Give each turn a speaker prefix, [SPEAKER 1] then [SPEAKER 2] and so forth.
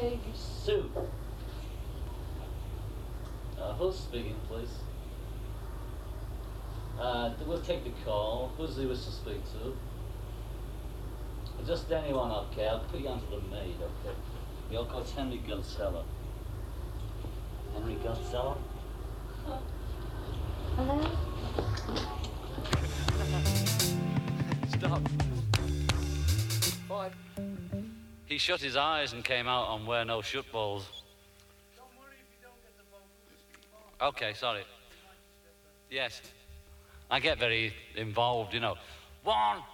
[SPEAKER 1] egg soup. Who's speaking, please? We'll take the call. Who's he wish to speak to? Just anyone, okay. I'll put you onto the maid, okay? You'll go to Henry Gilseller. Henry Gilseller?
[SPEAKER 2] Hello?
[SPEAKER 3] Stop. 5.
[SPEAKER 1] He shut his eyes and came out on Wear No Shut Balls.
[SPEAKER 4] Don't worry if you don't get the vote.
[SPEAKER 1] Okay, sorry. Yes. I get very involved, you know. 1,